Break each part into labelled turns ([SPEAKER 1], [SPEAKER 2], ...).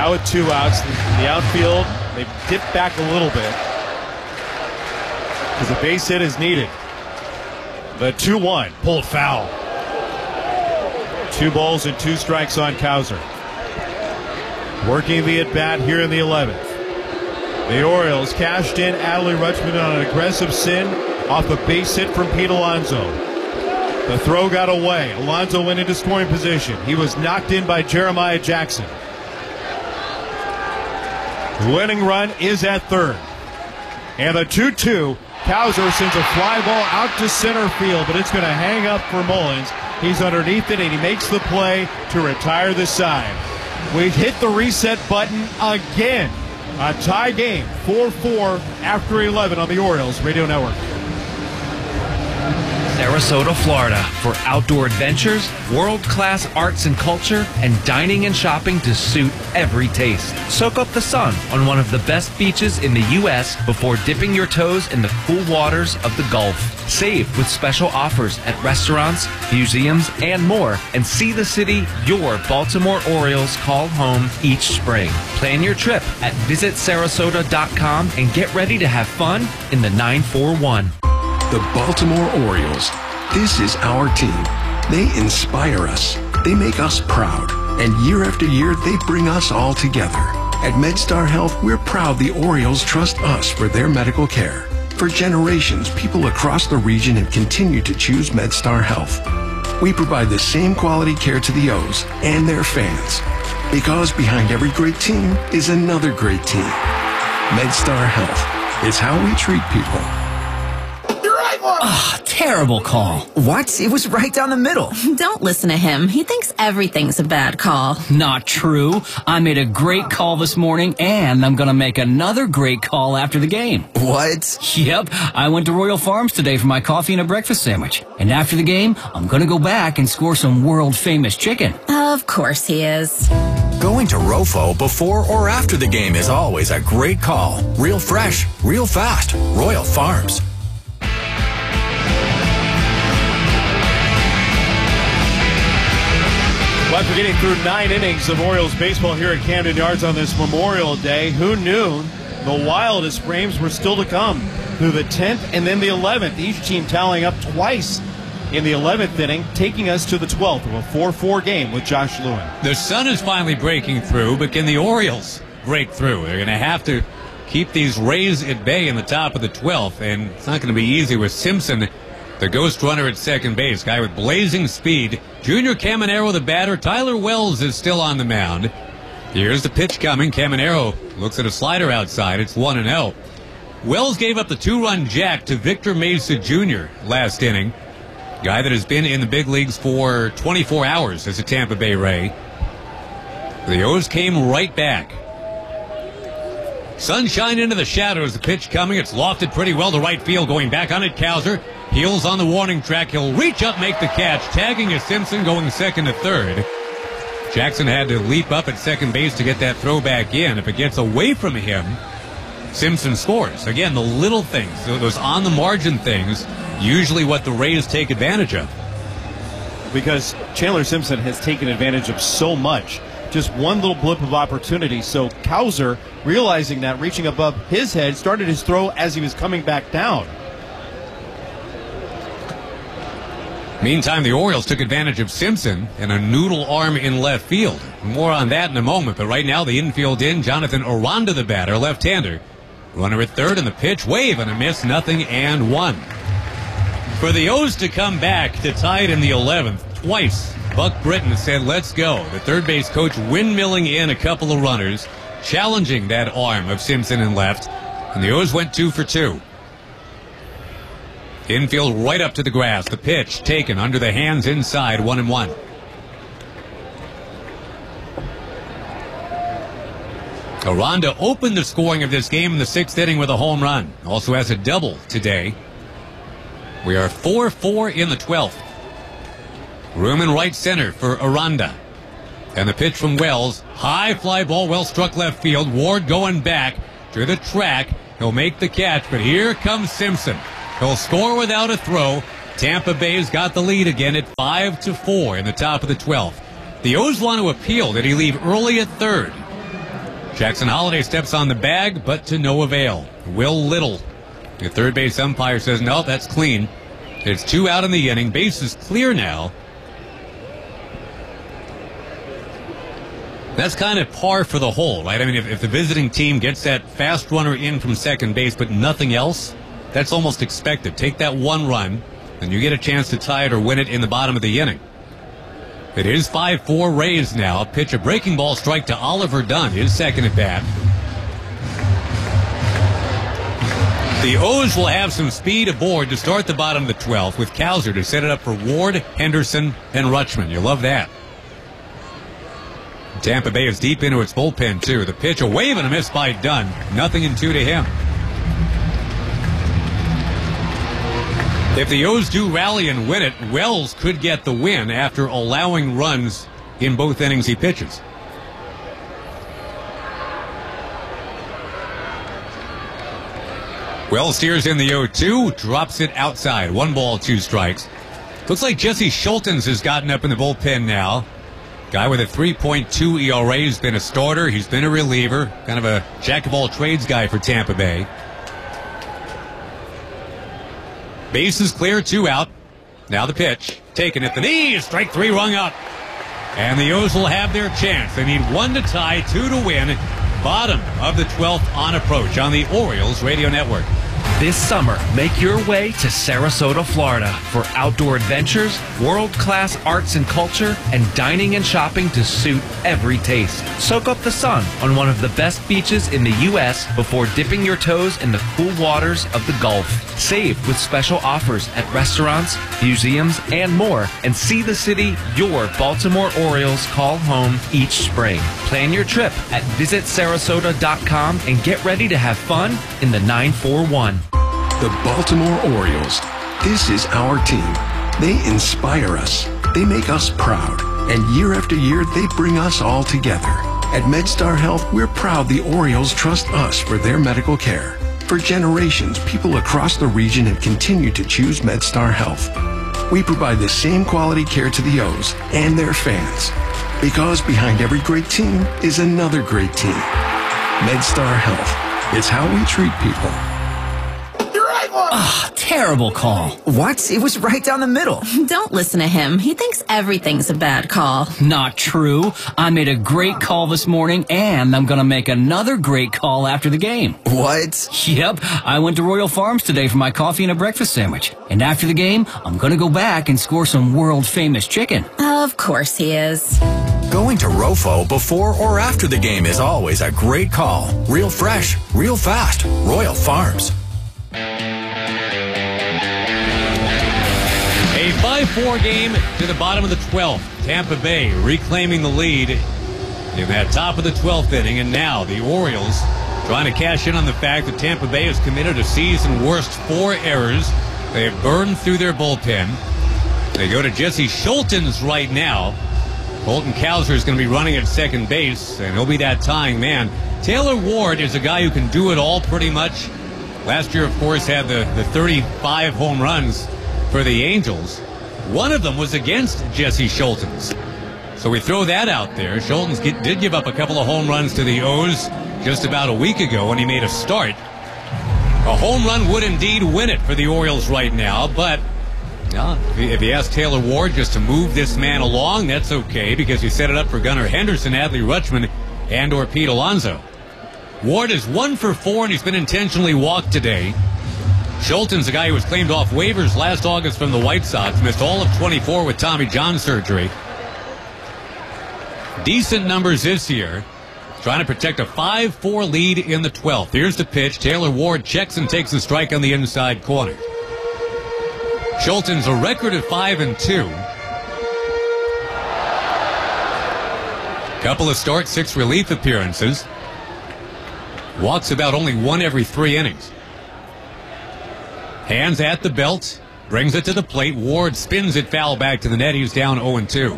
[SPEAKER 1] Now with 2 outs, the outfield, they've dipped back a little bit because the base hit is needed. The 2-1 pulled foul. 2 balls and 2 strikes on Cowser. Working the at-bat here in the 11th. The Orioles cashed in Adley Rutschman on an aggressive sin off a base hit from Pete Alonso. The throw got away. Alonso went into scoring position. He was knocked in by Jeremiah Jackson. The winning run is at third. And the 2-2, Cowser sends a fly ball out to center field, but it's going to hang up for Mullins. He's underneath it, and he makes the play to retire the side. We've hit the reset button again. A tie game, 4-4 after 11 on the Orioles Radio Network.
[SPEAKER 2] Sarasota, Florida, for outdoor adventures, world-class arts and culture, and dining and shopping to suit every taste. Soak up the sun on one of the best beaches in the U.S. before dipping your toes in the cool waters of the Gulf. Save with special offers at restaurants, museums, and more, and see the city your Baltimore Orioles call home each spring. Plan your trip at visitsarasota.com and get ready to have fun in the 941.
[SPEAKER 3] The Baltimore Orioles. This is our team. They inspire us. They make us proud. And year after year, they bring us all together. At MedStar Health, we're proud the Orioles trust us for their medical care. For generations, people across the region have continued to choose MedStar Health. We provide the same quality care to the O's and their fans. Because behind every great team is another great team. MedStar Health. It's how we treat people.
[SPEAKER 4] Oh, terrible call.
[SPEAKER 5] What? It was right down the middle.
[SPEAKER 6] Don't listen to him. He thinks everything's a bad call.
[SPEAKER 4] Not true. I made a great call this morning, and I'm going to make another great call after the game.
[SPEAKER 5] What?
[SPEAKER 4] Yep. I went to Royal Farms today for my coffee and a breakfast sandwich. And after the game, I'm going to go back and score some world-famous chicken.
[SPEAKER 6] Of course he is.
[SPEAKER 7] Going to Rofo before or after the game is always a great call. Real fresh, real fast. Royal Farms.
[SPEAKER 1] But we're getting through 9 innings of Orioles baseball here at Camden Yards on this Memorial Day. Who knew the wildest frames were still to come through the 10th and then the 11th. Each team tallying up twice in the 11th inning, taking us to the 12th of a 4-4 game with Josh Lewin.
[SPEAKER 8] The sun is finally breaking through, but can the Orioles break through? They're going to have to keep these Rays at bay in the top of the 12th, and it's not going to be easy with Simpson, the ghost runner at second base, guy with blazing speed. Junior Caminero, the batter. Tyler Wells is still on the mound. Here's the pitch coming. Caminero looks at a slider outside. It's 1-0. Wells gave up the 2-run jack to Victor Mesa Jr. last inning. Guy that has been in the big leagues for 24 hours as a Tampa Bay Ray. The O's came right back. Sunshine into the shadows. The pitch coming. It's lofted pretty well to right field. Going back on it, Cowser. Heels on the warning track. He'll reach up, make the catch. Tagging is Simpson, going second to third. Jackson had to leap up at second base to get that throw back in. If it gets away from him, Simpson scores. Again, the little things, those on-the-margin things, usually what the Rays take advantage of.
[SPEAKER 1] Because Chandler Simpson has taken advantage of so much. Just one little blip of opportunity. So Cowser, realizing that, reaching above his head, started his throw as he was coming back down.
[SPEAKER 8] Meantime, the Orioles took advantage of Simpson and a noodle arm in left field. More on that in a moment, but right now the infield in, Jonathan Aranda, the batter, left-hander. Runner at third, and the pitch, wave and a miss, 0-1. For the O's to come back to tie it in the 11th, twice, Buck Britton said, let's go. The third base coach windmilling in a couple of runners, challenging that arm of Simpson in left, and the O's went 2 for 2. Infield right up to the grass. The pitch taken under the hands inside, 1-1. Aranda opened the scoring of this game in the 6th inning with a home run. Also has a double today. We are 4-4 in the 12th. Room in right center for Aranda. And the pitch from Wells. High fly ball, well struck left field. Ward going back to the track. He'll make the catch, but here comes Simpson. He'll score without a throw. Tampa Bay's got the lead again at 5-4 in the top of the 12th. The O's want to appeal. Did he leave early at third? Jackson Holliday steps on the bag, but to no avail. Will Little, the third base umpire, says, no, that's clean. It's 2 out in the inning. Base is clear now. That's kind of par for the hole, right? I mean, if the visiting team gets that fast runner in from second base, but nothing else, that's almost expected. Take that 1 run, and you get a chance to tie it or win it in the bottom of the inning. It is 5-4 Rays now. Pitch a breaking ball strike to Oliver Dunn, his second at bat. The O's will have some speed aboard to start the bottom of the 12th with Cowser to set it up for Ward, Henderson, and Rutschman. You love that. Tampa Bay is deep into its bullpen, too. The pitch, a wave and a miss by Dunn. 0-2 to him. If the O's do rally and win it, Wells could get the win after allowing runs in both innings he pitches. Wells steers in the 0-2, drops it outside. 1 ball, 2 strikes. Looks like Jesse Schultens has gotten up in the bullpen now. Guy with a 3.2 ERA, has been a starter. He's been a reliever. Kind of a jack-of-all-trades guy for Tampa Bay. Base is clear, 2 out. Now the pitch. Taken at the knee. Strike 3 rung up. And the O's will have their chance. They need 1 to tie, 2 to win. Bottom of the 12th on approach on the Orioles Radio Network.
[SPEAKER 2] This summer, make your way to Sarasota, Florida for outdoor adventures, world-class arts and culture, and dining and shopping to suit every taste. Soak up the sun on one of the best beaches in the U.S. before dipping your toes in the cool waters of the Gulf. Save with special offers at restaurants, museums, and more, and see the city your Baltimore Orioles call home each spring. Plan your trip at visitsarasota.com and get ready to have fun in the 941.
[SPEAKER 3] The Baltimore Orioles. This is our team. They inspire us. They make us proud. And year after year, they bring us all together. At MedStar Health, we're proud the Orioles trust us for their medical care. For generations, people across the region have continued to choose MedStar Health. We provide the same quality care to the O's and their fans. Because behind every great team is another great team. MedStar Health. It's how we treat people.
[SPEAKER 4] Terrible call.
[SPEAKER 5] What? It was right down the middle.
[SPEAKER 6] Don't listen to him. He thinks everything's a bad call.
[SPEAKER 4] Not true. I made a great call this morning, and I'm going to make another great call after the game.
[SPEAKER 5] What?
[SPEAKER 4] Yep. I went to Royal Farms today for my coffee and a breakfast sandwich. And after the game, I'm going to go back and score some world-famous chicken.
[SPEAKER 6] Of course he is.
[SPEAKER 7] Going to Rofo before or after the game is always a great call. Real fresh, real fast. Royal Farms.
[SPEAKER 8] A 5-4 game to the bottom of the 12th. Tampa Bay reclaiming the lead in that top of the 12th inning. And now the Orioles trying to cash in on the fact that Tampa Bay has committed a season-worst 4 errors. They have burned through their bullpen. They go to Jesse Schultens right now. Colton Cowser is going to be running at second base, and he'll be that tying man. Taylor Ward is a guy who can do it all pretty much. Last year, of course, had the 35 home runs for the Angels. One of them was against Jesse Schultens. So we throw that out there. Schultens did give up a couple of home runs to the O's just about a week ago when he made a start. A home run would indeed win it for the Orioles right now, but if you ask Taylor Ward just to move this man along, that's okay, because he set it up for Gunnar Henderson, Adley Rutschman, and or Pete Alonso. Ward is 1 for 4, and he's been intentionally walked today. Schultens, a guy who was claimed off waivers last August from the White Sox, missed all of 24 with Tommy John surgery. Decent numbers this year. Trying to protect a 5-4 lead in the 12th. Here's the pitch. Taylor Ward checks and takes a strike on the inside corner. Schultens a record of 5-2. Couple of starts, 6 relief appearances. Walks about only 1 every 3 innings. Hands at the belt. Brings it to the plate. Ward spins it foul back to the net. He's down 0-2.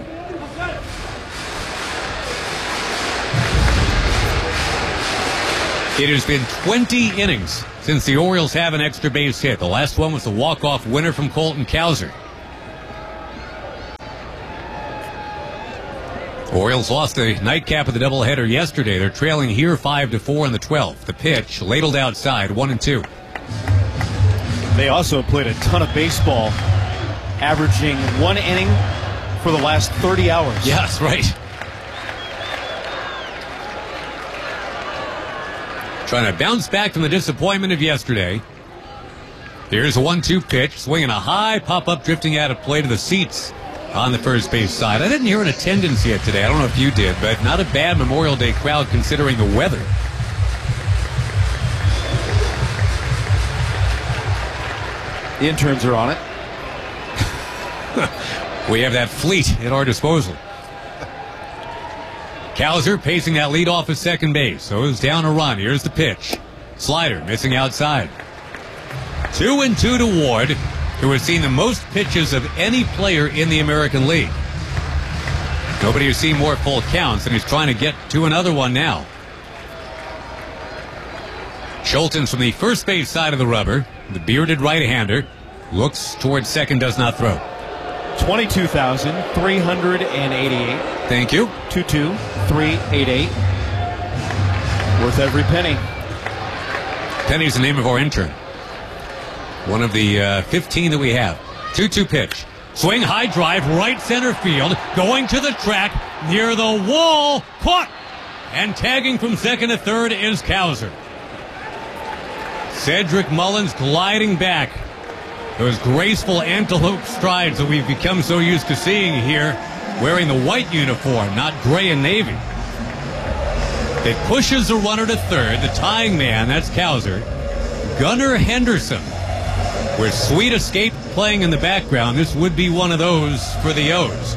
[SPEAKER 8] It has been 20 innings since the Orioles have an extra base hit. The last one was the walk-off winner from Colton Cowser. Orioles lost the nightcap of the doubleheader yesterday. They're trailing here 5-4 in the 12th. The pitch ladled outside, 1-2.
[SPEAKER 1] They also played a ton of baseball, averaging 1 inning for the last 30 hours.
[SPEAKER 8] Yes, right. Trying to bounce back from the disappointment of yesterday. Here's a 1-2 pitch, swinging a high pop-up, drifting out of play to the seats on the first base side. I didn't hear an attendance yet today. I don't know if you did, but not a bad Memorial Day crowd considering the weather.
[SPEAKER 1] The interns are on it.
[SPEAKER 8] We have that fleet at our disposal. Cowser pacing that lead off at second base. So it's down a run. Here's the pitch. Slider missing outside. 2-2 to Ward, who has seen the most pitches of any player in the American League. Nobody has seen more full counts, and he's trying to get to another one now. Schultens from the first base side of the rubber, the bearded right-hander, looks towards second, does not throw.
[SPEAKER 1] 22,388.
[SPEAKER 8] Thank you.
[SPEAKER 1] 22388. Worth every penny.
[SPEAKER 8] Penny's the name of our intern. One of the 15 that we have. 2-2 pitch. Swing, high drive, right center field. Going to the track, near the wall. Caught! And tagging from second to third is Cowser. Cedric Mullins gliding back. Those graceful antelope strides that we've become so used to seeing here, wearing the white uniform, not gray and navy. It pushes the runner to third. The tying man, that's Cowser. Gunnar Henderson. With Sweet Escape playing in the background, this would be one of those for the O's.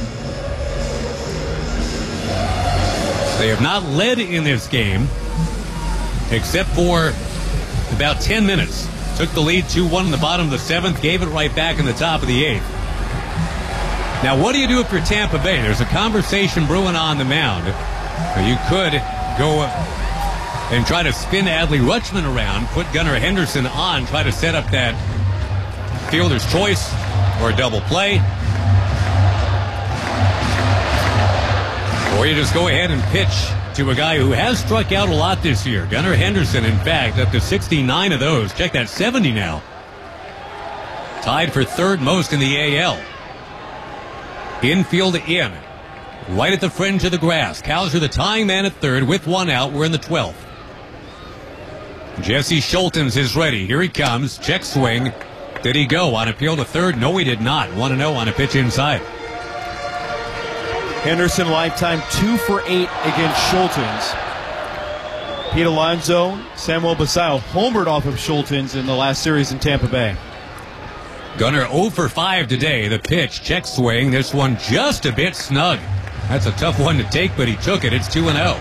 [SPEAKER 8] They have not led in this game, except for about 10 minutes. Took the lead 2-1 in the bottom of the 7th, gave it right back in the top of the 8th. Now, what do you do if you're Tampa Bay? There's a conversation brewing on the mound. You could go and try to spin Adley Rutschman around, put Gunnar Henderson on, try to set up that fielder's choice or a double play. Or you just go ahead and pitch to a guy who has struck out a lot this year. Gunnar Henderson, in fact, up to 69 of those. Check that, 70 now. Tied for third most in the AL. Infield in. Right at the fringe of the grass. Cowser the tying man at third with one out. We're in the 12th. Jesse Schultens is ready. Here he comes. Check swing. Did he go on appeal to third? No, he did not. 1-0 on a pitch inside.
[SPEAKER 1] Henderson lifetime 2 for 8 against Schultens. Pete Alonso, Samuel Basallo homered off of Schultens in the last series in Tampa Bay.
[SPEAKER 8] Gunnar 0 for 5 today. The pitch, check swing. This one just a bit snug. That's a tough one to take, but he took it. It's 2-0.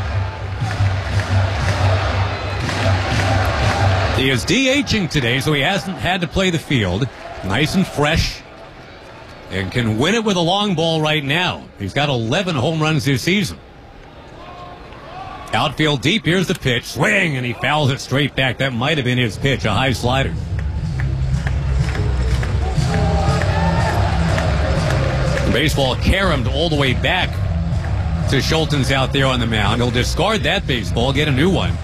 [SPEAKER 8] He is DHing today, so he hasn't had to play the field. Nice and fresh. And can win it with a long ball right now. He's got 11 home runs this season. Outfield deep. Here's the pitch. Swing, and he fouls it straight back. That might have been his pitch, a high slider. Baseball caromed all the way back to Schultens out there on the mound. He'll discard that baseball, get a new one.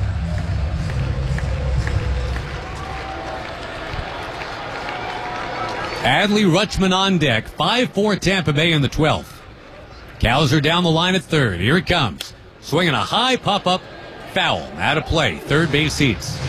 [SPEAKER 8] Adley Rutschman on deck. 5-4 Tampa Bay in the 12th. Cowser down the line at third. Here it comes. Swinging a high pop-up. Foul. Out of play. Third base seats.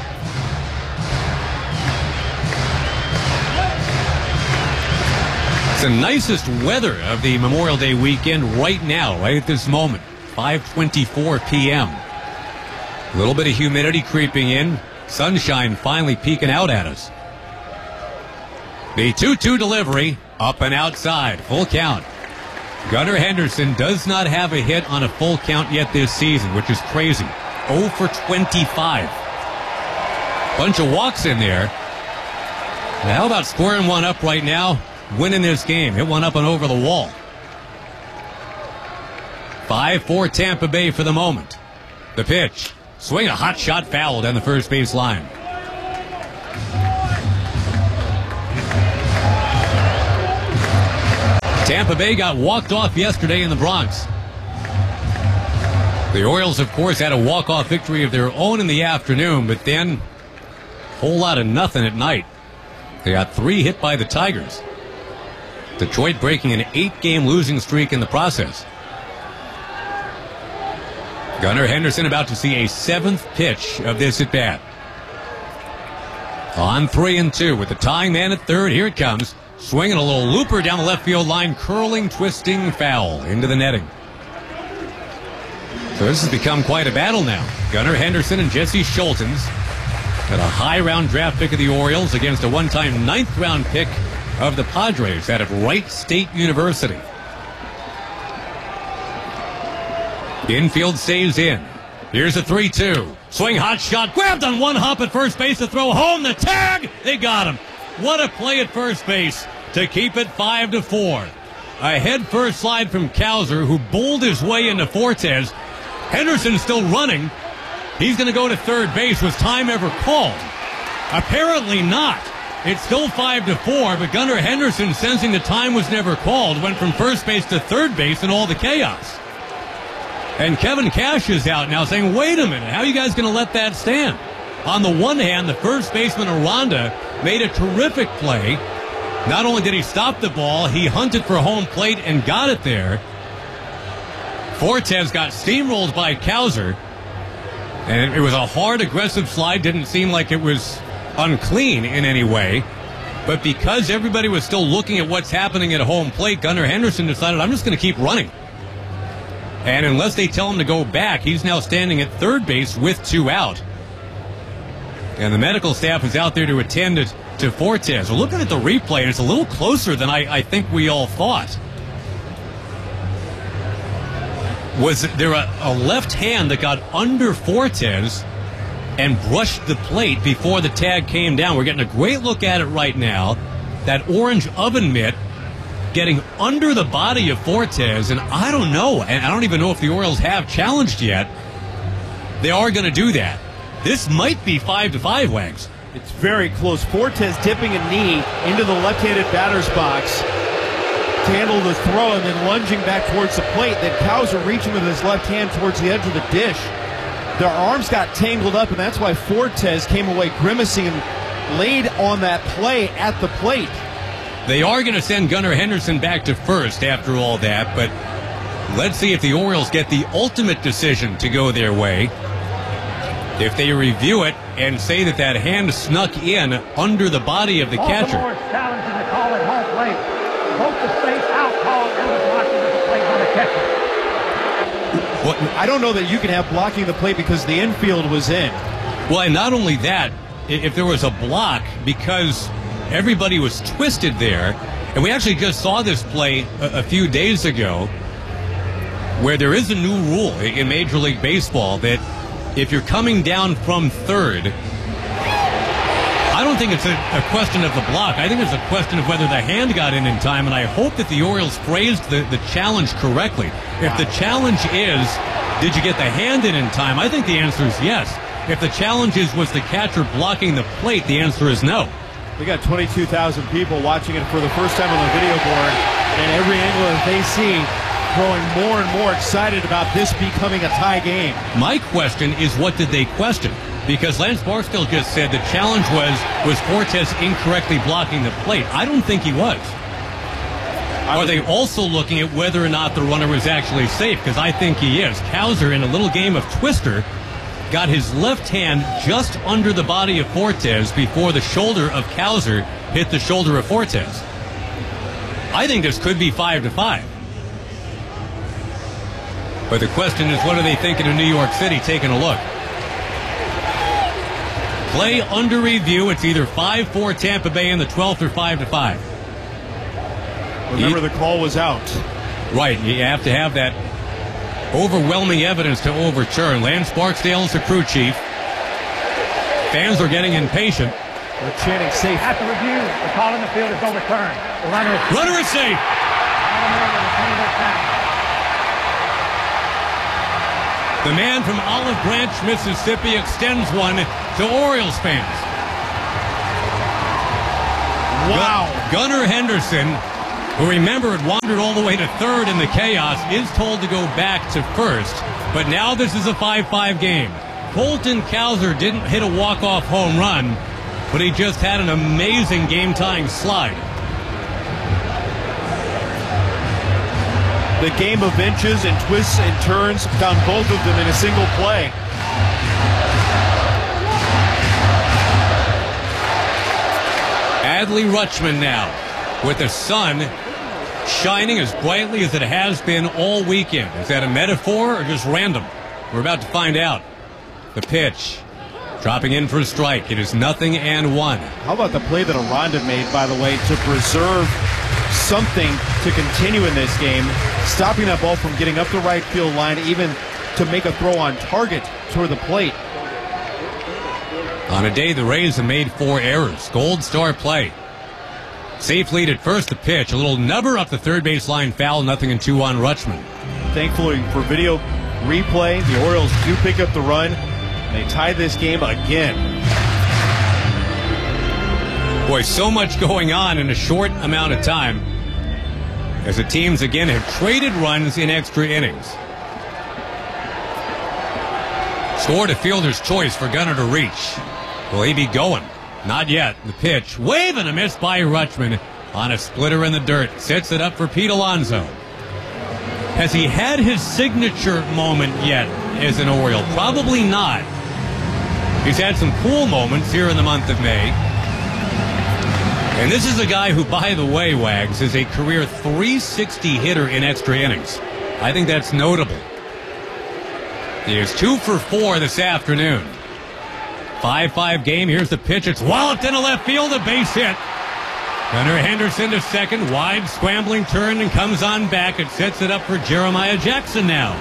[SPEAKER 8] It's the nicest weather of the Memorial Day weekend right now, right at this moment. 5:24 p.m. A little bit of humidity creeping in. Sunshine finally peeking out at us. The 2-2 delivery, up and outside, full count. Gunnar Henderson does not have a hit on a full count yet this season, which is crazy. 0 for 25. Bunch of walks in there. Now, how about scoring one up right now, winning this game? Hit one up and over the wall. 5-4 Tampa Bay for the moment. The pitch. Swing, a hot shot foul down the first base line. Tampa Bay got walked off yesterday in the Bronx. The Orioles, of course, had a walk-off victory of their own in the afternoon, but then a whole lot of nothing at night. They got 3 hit by the Tigers. Detroit breaking an 8-game losing streak in the process. Gunnar Henderson about to see a 7th pitch of this at-bat. On 3-2 with the tying man at third. Here it comes. Swinging a little looper down the left field line. Curling, twisting, foul into the netting. So this has become quite a battle now. Gunnar Henderson and Jesse Schultens at a high-round draft pick of the Orioles against a one-time 9th-round pick of the Padres out of Wright State University. Infield saves in. Here's a 3-2. Swing, hot shot, grabbed on one hop at first base to throw home. The tag, they got him. What a play at first base to keep it 5-4. A head-first slide from Cowser, who bowled his way into Fortes. Henderson still running. He's going to go to third base. Was time ever called? Apparently not. It's still 5-4, but Gunnar Henderson, sensing the time was never called, went from first base to third base in all the chaos. And Kevin Cash is out now saying, wait a minute, how are you guys going to let that stand? On the one hand, the first baseman, Aranda, made a terrific play. Not only did he stop the ball, he hunted for home plate and got it there. Fortes got steamrolled by Cowser. And it was a hard, aggressive slide. Didn't seem like it was unclean in any way. But because everybody was still looking at what's happening at home plate, Gunnar Henderson decided, I'm just going to keep running. And unless they tell him to go back, he's now standing at third base with 2 out. And the medical staff is out there to attend to Fortes. We're looking at the replay, and it's a little closer than I think we all thought. Was there a left hand that got under Fortes and brushed the plate before the tag came down? We're getting a great look at it right now. That orange oven mitt getting under the body of Fortes, and I don't know, and I don't even know if the Orioles have challenged yet. They are going to do that. This might be 5-5, Wags.
[SPEAKER 1] It's very close. Fortes dipping a knee into the left-handed batter's box to handle the throw and then lunging back towards the plate. Then Cowser reaching with his left hand towards the edge of the dish. Their arms got tangled up, and that's why Fortes came away grimacing and laid on that play at the plate.
[SPEAKER 8] They are going to send Gunnar Henderson back to first after all that, but let's see if the Orioles get the ultimate decision to go their way. If they review it and say that that hand snuck in under the body of the catcher.
[SPEAKER 9] Baltimore's challenging the call at home plate. Both the space out call and the blocking of the plate by the catcher.
[SPEAKER 1] Well, I don't know that you can have blocking the plate because the infield was in.
[SPEAKER 8] Well, and not only that, if there was a block, because everybody was twisted there, and we actually just saw this play a few days ago, where there is a new rule in Major League Baseball that if you're coming down from third, I don't think it's a question of the block. I think it's a question of whether the hand got in time, and I hope that the Orioles phrased the challenge correctly. If the challenge is, did you get the hand in time, I think the answer is yes. If the challenge is, was the catcher blocking the plate, the answer is no.
[SPEAKER 1] We got 22,000 people watching it for the first time on the video board, and every angle that they see growing more and more excited about this becoming a tie game.
[SPEAKER 8] My question is, what did they question? Because Lance Barstow just said the challenge was Fortes incorrectly blocking the plate. I don't think he was. Are they also looking at whether or not the runner was actually safe? Because I think he is. Cowser, in a little game of Twister, got his left hand just under the body of Fortes before the shoulder of Cowser hit the shoulder of Fortes. I think this could be 5-5. But the question is, what are they thinking in New York City taking a look? Play under review. It's either 5-4 Tampa Bay in the 12th or 5-5.
[SPEAKER 1] Remember, the call was out.
[SPEAKER 8] Right. You have to have that overwhelming evidence to overturn. Lance Barksdale is the crew chief. Fans are getting impatient.
[SPEAKER 1] They're chanting safe.
[SPEAKER 9] After review, the call in the field is overturned. The
[SPEAKER 8] runner is safe. The man from Olive Branch, Mississippi, extends one to Orioles fans.
[SPEAKER 1] Wow.
[SPEAKER 8] Gunnar Henderson who, remember, had wandered all the way to third in the chaos, is told to go back to first. But now this is a 5-5 game. Colton Cowser didn't hit a walk-off home run, but he just had an amazing game-tying slide.
[SPEAKER 1] The game of inches and twists and turns found both of them in a single play.
[SPEAKER 8] Adley Rutschman now, with the sun shining as brightly as it has been all weekend. Is that a metaphor or just random? We're about to find out. The pitch, dropping in for a strike. It is 0-1.
[SPEAKER 1] How about the play that Aranda made, by the way, to preserve something to continue in this game, stopping that ball from getting up the right field line, even to make a throw on target toward the plate.
[SPEAKER 8] On a day the Rays have made 4 errors. Gold Star play. Safe lead at first, the pitch. A little nubber up the third base line, foul, 0-2 on Rutschman.
[SPEAKER 1] Thankfully for video replay, the Orioles do pick up the run. They tie this game again.
[SPEAKER 8] Boy, so much going on in a short amount of time, as the teams again have traded runs in extra innings. Scored a fielder's choice for Gunnar to reach. Will he be going? Not yet. The pitch, wave and a miss by Rutschman on a splitter in the dirt. Sets it up for Pete Alonso. Has he had his signature moment yet as an Oriole? Probably not. He's had some cool moments here in the month of May. And this is a guy who, by the way, Wags, is a career .360 hitter in extra innings. I think that's notable. He is 2 for 4 this afternoon. 5-5 game. Here's the pitch. It's walloped into left field. A base hit. Gunnar Henderson to second. Wide scrambling turn and comes on back. It sets it up for Jeremiah Jackson now.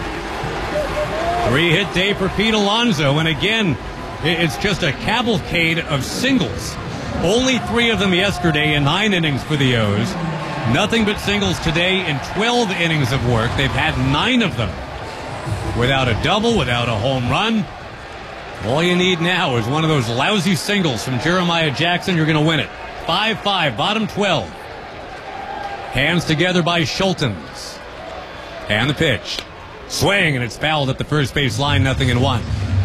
[SPEAKER 8] 3-hit day for Pete Alonso. And again, it's just a cavalcade of singles. Only 3 of them yesterday in 9 innings for the O's. Nothing but singles today in 12 innings of work. They've had 9 of them. Without a double, without a home run. All you need now is one of those lousy singles from Jeremiah Jackson. You're going to win it. 5-5, bottom 12. Hands together by Schultens. And the pitch. Swing, and it's fouled at the first base line, 0-1.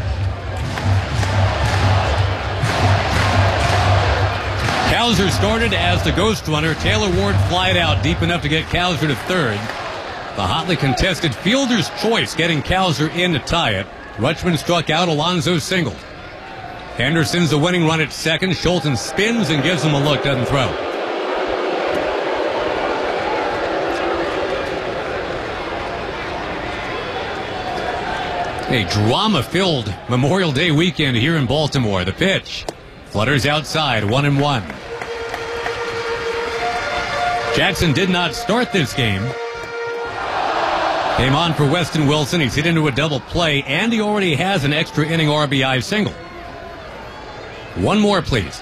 [SPEAKER 8] Cowser started as the ghost runner. Taylor Ward flied out deep enough to get Cowser to third. The hotly contested fielder's choice getting Cowser in to tie it. Rutschman struck out. Alonso singled. Henderson's a winning run at second. Schulten spins and gives him a look. Doesn't throw. A drama-filled Memorial Day weekend here in Baltimore. The pitch flutters outside, 1-1. Jackson did not start this game. Came on for Weston Wilson. He's hit into a double play, and he already has an extra inning RBI single. One more, please.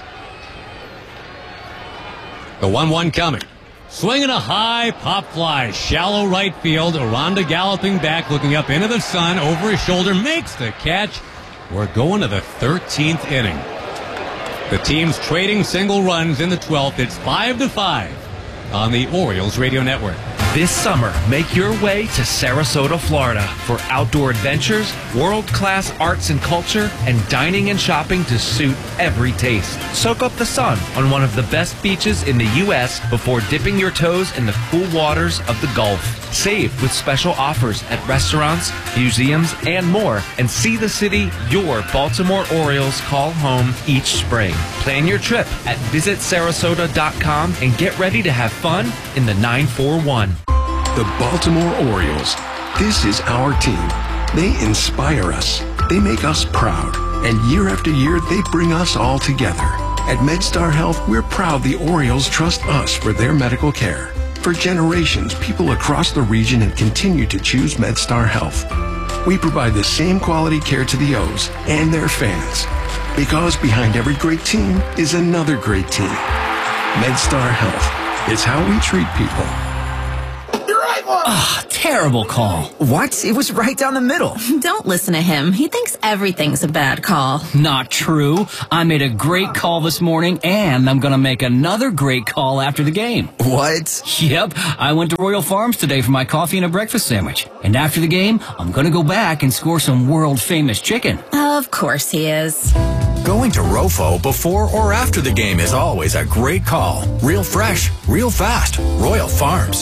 [SPEAKER 8] The 1-1 coming. Swinging a high pop fly. Shallow right field. Aranda galloping back, looking up into the sun, over his shoulder, makes the catch. We're going to the 13th inning. The team's trading single runs in the 12th. It's 5-5 on the Orioles Radio Network.
[SPEAKER 2] This summer, make your way to Sarasota, Florida for outdoor adventures, world-class arts and culture, and dining and shopping to suit every taste. Soak up the sun on one of the best beaches in the U.S. before dipping your toes in the cool waters of the Gulf. Save with special offers at restaurants, museums, and more, and see the city your Baltimore Orioles call home each spring. Plan your trip at visitsarasota.com and get ready to have fun in the 941.
[SPEAKER 3] The Baltimore Orioles. This is our team. They inspire us. They make us proud. And year after year, they bring us all together. At MedStar Health, we're proud the Orioles trust us for their medical care. For generations, people across the region have continued to choose MedStar Health. We provide the same quality care to the O's and their fans. Because behind every great team is another great team. MedStar Health. It's how we treat people.
[SPEAKER 4] Ah, terrible call.
[SPEAKER 5] What? It was right down the middle.
[SPEAKER 6] Don't listen to him. He thinks everything's a bad call.
[SPEAKER 4] Not true. I made a great call this morning, and I'm going to make another great call after the game.
[SPEAKER 5] What?
[SPEAKER 4] Yep, I went to Royal Farms today for my coffee and a breakfast sandwich. And after the game, I'm going to go back and score some world-famous chicken.
[SPEAKER 6] Of course he is.
[SPEAKER 7] Going to Rofo before or after the game is always a great call. Real fresh, real fast. Royal Farms.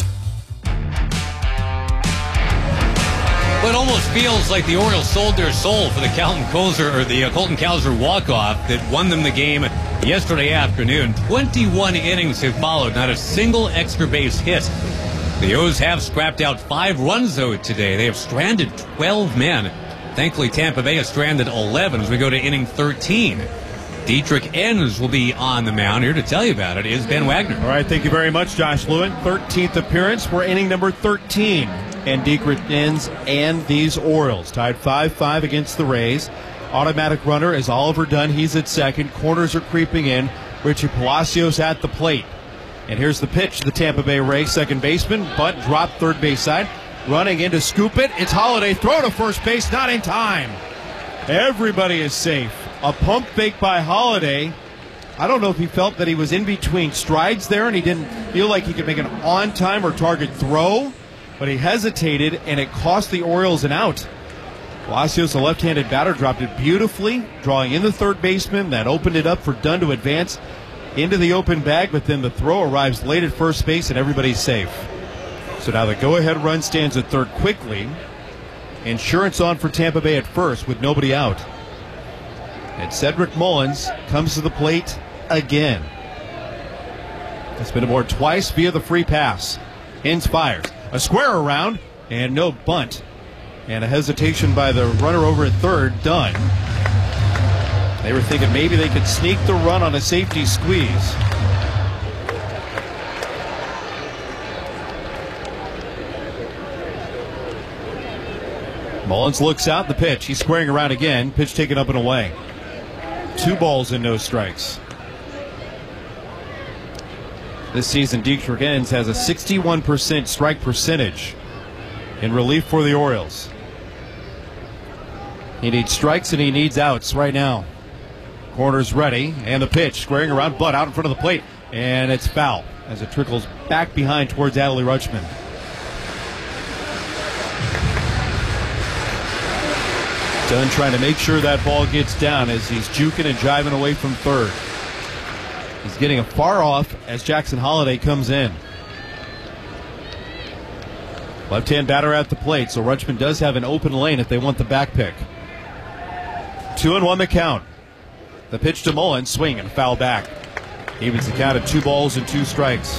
[SPEAKER 8] Well, it almost feels like the Orioles sold their soul for the Colton Cowser walk-off that won them the game yesterday afternoon. 21 innings have followed, not a single extra base hit. The O's have scrapped out 5 runs, though, today. They have stranded 12 men. Thankfully, Tampa Bay has stranded 11 as we go to inning 13. Dietrich Enns will be on the mound. Here to tell you about it is Ben Wagner.
[SPEAKER 1] All right, thank you very much, Josh Lewin. 13th appearance for inning number 13. And Dietrich Enns and these Orioles tied 5-5 against the Rays. Automatic runner is Oliver Dunn. He's at second. Corners are creeping in. Richie Palacios at the plate. And here's the pitch to the Tampa Bay Rays. Second baseman, bunt dropped third base side. Running in to scoop it. It's Holiday. Throw to first base. Not in time. Everybody is safe. A pump fake by Holiday. I don't know if he felt that he was in between strides there and he didn't feel like he could make an on-time or target throw, but he hesitated and it cost the Orioles an out. Palacios, a left-handed batter, dropped it beautifully, drawing in the third baseman. That opened it up for Dunn to advance into the open bag, but then the throw arrives late at first base and everybody's safe. So now the go-ahead run stands at third quickly. Insurance on for Tampa Bay at first with nobody out. And Cedric Mullins comes to the plate again. It's been aboard twice via the free pass. Enns fires. A square around and no bunt. And a hesitation by the runner over at third, Dunn. They were thinking maybe they could sneak the run on a safety squeeze. Mullins looks out the pitch. He's squaring around again. Pitch taken up and away. 2 balls and no strikes. This season, Dietrich Enns has a 61% strike percentage in relief for the Orioles. He needs strikes and he needs outs right now. Corner's ready, and the pitch squaring around, butt out in front of the plate, and it's foul as it trickles back behind towards Adley Rutschman. Dunn trying to make sure that ball gets down as he's juking and jiving away from third. He's getting a far off as Jackson Holiday comes in. Left-hand batter at the plate, so Rutschman does have an open lane if they want the back pick. 2-1 the count. The pitch to Mullins, swing and foul back. Evens the count at 2 balls and 2 strikes.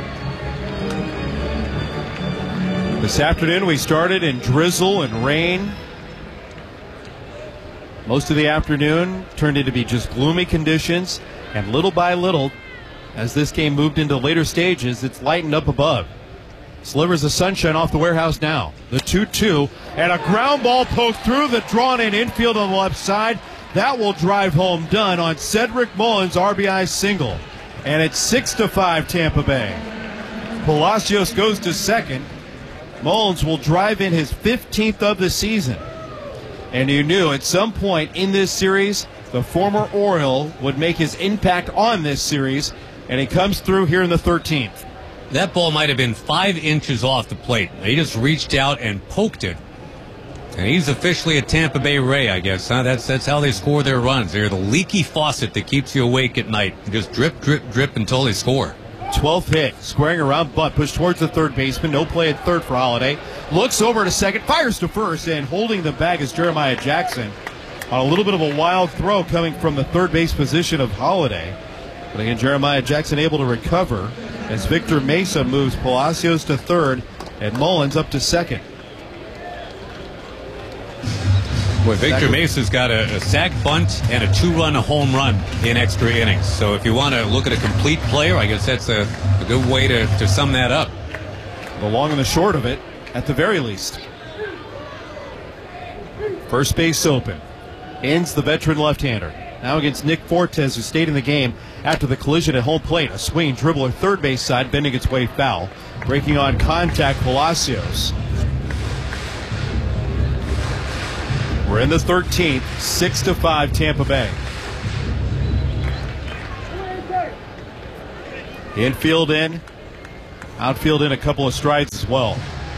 [SPEAKER 1] This afternoon we started in drizzle and rain. Most of the afternoon turned into be just gloomy conditions, and little by little, as this game moved into later stages, it's lightened up above. Slivers of sunshine off the warehouse now. The 2-2, and a ground ball poked through the drawn-in infield on the left side. That will drive home Dunn on Cedric Mullins' RBI single. And it's 6-5 Tampa Bay. Palacios goes to second. Mullins will drive in his 15th of the season. And you knew at some point in this series, the former Oriole would make his impact on this series, and he comes through here in the 13th.
[SPEAKER 8] That ball might have been 5 inches off the plate. He just reached out and poked it. And he's officially a Tampa Bay Ray, I guess. Huh? That's how they score their runs. They're the leaky faucet that keeps you awake at night. Just drip, drip, drip until they score.
[SPEAKER 1] 12th hit, squaring around butt, pushed towards the third baseman. No play at third for Holiday. Looks over to second, fires to first, and holding the bag is Jeremiah Jackson. On a little bit of a wild throw coming from the third base position of Holiday. But again, Jeremiah Jackson able to recover as Victor Mesa moves Palacios to third and Mullins up to second.
[SPEAKER 8] Boy, Victor Mesa's got a sac bunt and a 2-run home run in extra innings. So if you want to look at a complete player, I guess that's a good way to sum that up.
[SPEAKER 1] The long and the short of it, at the very least. First base open. Enns, the veteran left-hander. Now against Nick Fortes, who stayed in the game after the collision at home plate. A swing dribbler third base side, bending its way foul. Breaking on contact, Palacios. We're in the 13th, 6-5 Tampa Bay. Infield in, outfield in a couple of strides as well.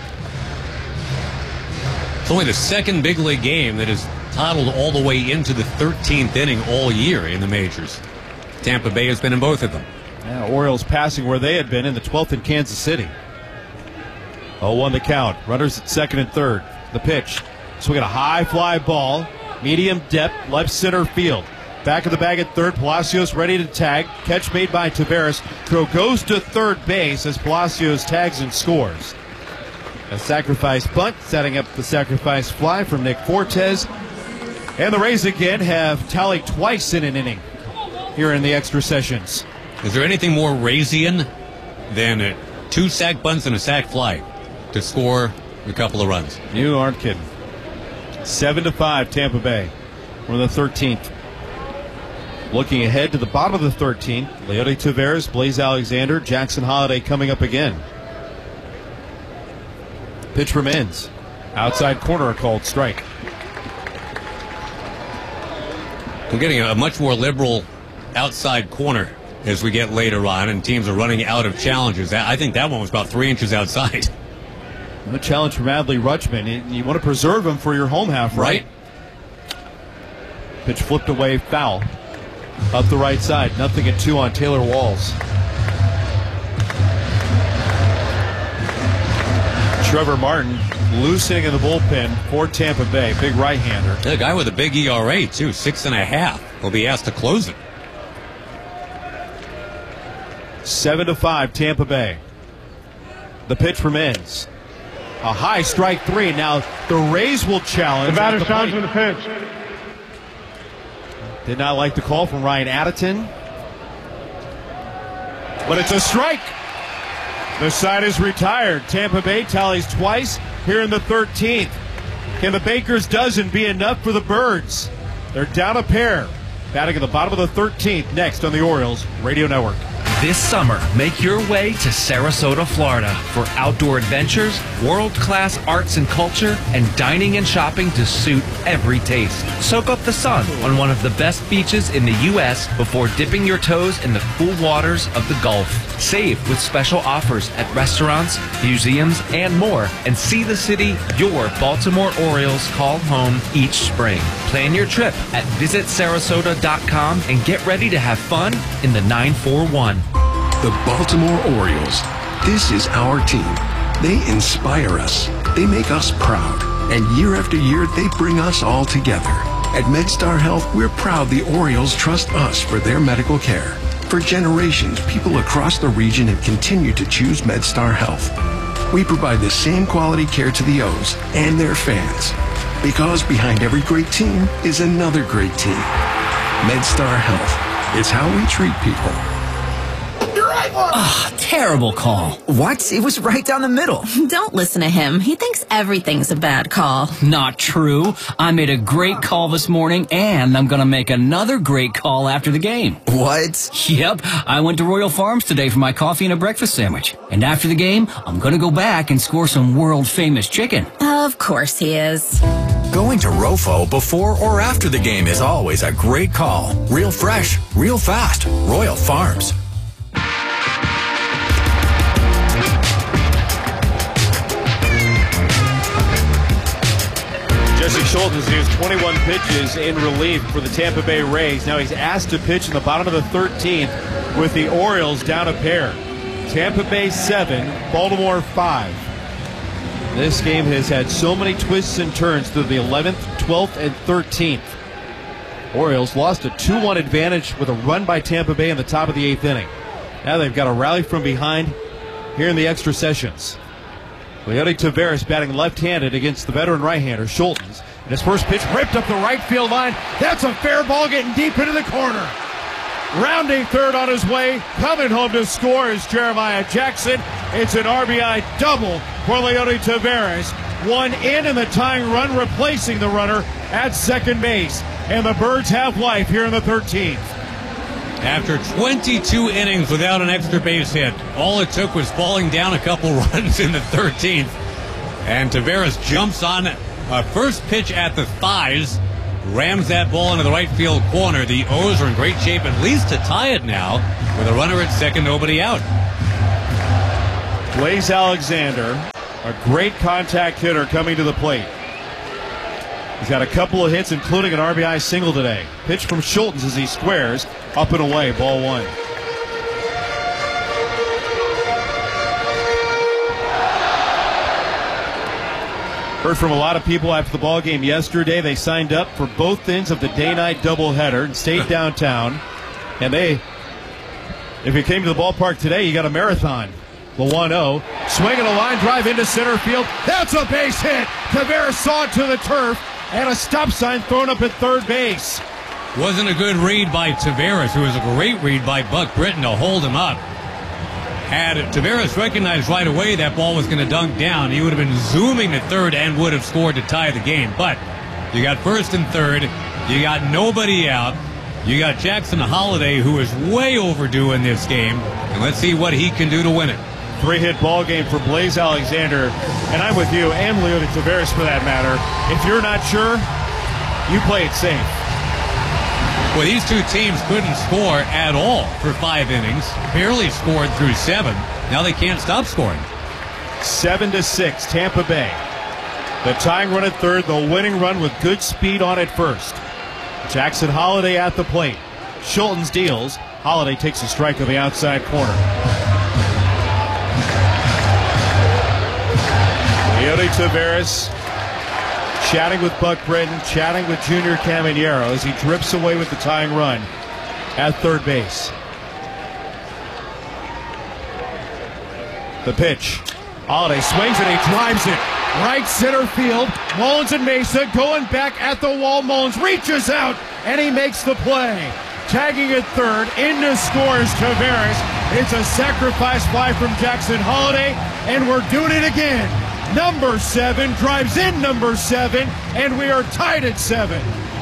[SPEAKER 8] It's only the second big league game that has toddled all the way into the 13th inning all year in the majors. Tampa Bay has been in both of them.
[SPEAKER 1] Yeah, Orioles passing where they had been in the 12th in Kansas City. 0-1 the count. Runners at second and third. The pitch. Swinging a high fly ball. Medium depth, left center field. Back of the bag at third. Palacios ready to tag. Catch made by Taveras. Throw goes to third base as Palacios tags and scores. A sacrifice bunt, setting up the sacrifice fly from Nick Fortes. And the Rays again have tallied twice in an inning here in the extra sessions.
[SPEAKER 8] Is there anything more Raysian than 2 sac bunts and a sac fly to score a couple of runs?
[SPEAKER 1] You aren't kidding. 7-5 Tampa Bay. We're in the 13th. Looking ahead to the bottom of the 13th, Leody Taveras, Blaze Alexander, Jackson Holiday coming up again. Pitch from ends. Outside corner, a called strike.
[SPEAKER 8] We're getting a much more liberal outside corner as we get later on, and teams are running out of challenges. I think that one was about 3 inches outside.
[SPEAKER 1] No challenge from Adley Rutschman. You want to preserve him for your home half, right? Pitch flipped away, foul. Up the right side, 0-2 on Taylor Walls. Trevor Martin loosening in the bullpen for Tampa Bay. Big right-hander.
[SPEAKER 8] The guy with a big ERA, too, 6.5. Will be asked to close it.
[SPEAKER 1] 7-5 Tampa Bay. The pitch from ends. A high strike 3. Now the Rays will challenge.
[SPEAKER 9] The batter's challenging the pitch.
[SPEAKER 1] Did not like the call from Ryan Addington. But it's a strike. The side is retired. Tampa Bay tallies twice here in the 13th. Can the Baker's dozen be enough for the Birds? They're down a pair. Batting at the bottom of the 13th next on the Orioles Radio Network.
[SPEAKER 2] This summer, make your way to Sarasota, Florida for outdoor adventures, world-class arts and culture, and dining and shopping to suit every taste. Soak up the sun on one of the best beaches in the U.S. before dipping your toes in the cool waters of the Gulf. Save with special offers at restaurants, museums, and more, and see the city your Baltimore Orioles call home each spring. Plan your trip at visitsarasota.com and get ready to have fun in the 941.
[SPEAKER 3] The Baltimore Orioles. This is our team. They inspire us. They make us proud. And year after year, they bring us all together. At MedStar Health, we're proud the Orioles trust us for their medical care. For generations, people across the region have continued to choose MedStar Health. We provide the same quality care to the O's and their fans. Because behind every great team is another great team. MedStar Health. It's how we treat people.
[SPEAKER 5] Terrible call. What? It was right down the middle.
[SPEAKER 6] Don't listen to him. He thinks everything's a bad call.
[SPEAKER 4] Not true. I made a great call this morning, and I'm going to make another great call after the game.
[SPEAKER 5] What?
[SPEAKER 4] Yep. I went to Royal Farms today for my coffee and a breakfast sandwich. And after the game, I'm going to go back and score some world-famous chicken.
[SPEAKER 6] Of course he is.
[SPEAKER 7] Going to Rofo before or after the game is always a great call. Real fresh, real fast. Royal Farms.
[SPEAKER 1] Jesse Schultz has used 21 pitches in relief for the Tampa Bay Rays. Now he's asked to pitch in the bottom of the 13th with the Orioles down a pair. Tampa Bay 7, Baltimore 5. This game has had so many twists and turns through the 11th, 12th, and 13th. Orioles lost a 2-1 advantage with a run by Tampa Bay in the top of the 8th inning. Now they've got a rally from behind here in the extra sessions. Leody Taveras batting left-handed against the veteran right-hander, Schultz. And his first pitch ripped up the right field line. That's a fair ball getting deep into the corner. Rounding third on his way, coming home to score is Jeremiah Jackson. It's an RBI double for Leody Taveras. One in and the tying run replacing the runner at second base. And the Birds have life here in the 13th.
[SPEAKER 8] After 22 innings without an extra base hit, all it took was falling down a couple runs in the 13th. And Taveras jumps on First pitch at the thighs. Rams that ball into the right field corner. The O's are in great shape at least to tie it now with a runner at second, nobody out.
[SPEAKER 1] Blaze Alexander, a great contact hitter coming to the plate. He's got a couple of hits, including an RBI single today. Pitch from Schultens as he squares. Up and away, ball one. Heard from a lot of people after the ball game yesterday. They signed up for both ends of the day-night doubleheader and stayed downtown. And if you came to the ballpark today, you got a marathon. The 1-0. Swinging a line drive into center field. That's a base hit. Taveras saw it to the turf. And a stop sign thrown up at third base.
[SPEAKER 8] Wasn't a good read by Taveras. It was a great read by Buck Britton to hold him up. Had Taveras recognized right away that ball was going to dunk down, he would have been zooming to third and would have scored to tie the game. But you got first and third. You got nobody out. You got Jackson Holliday, who is way overdue in this game. And let's see what he can do to win it.
[SPEAKER 1] 3-hit ball game for Blaze Alexander. And I'm with you, and Leody Taveras for that matter. If you're not sure, you play it safe.
[SPEAKER 8] Well, these two teams couldn't score at all for 5 innings. Barely scored through 7. Now they can't stop scoring.
[SPEAKER 1] 7-6, Tampa Bay. The tying run at third, the winning run with good speed on at first. Jackson Holliday at the plate. Schultens deals. Holliday takes a strike to the outside corner. Leody Taveras chatting with Buck Britton, chatting with Junior Caminero as he drips away with the tying run at third base. The pitch. Holliday swings and he drives it. Right center field. Mullins and Mesa going back at the wall. Mullins reaches out and he makes the play. Tagging at third. Into scores Taveras. It's a sacrifice fly from Jackson Holliday, and we're doing it again. Number 7 drives in number 7, and we are tied at 7.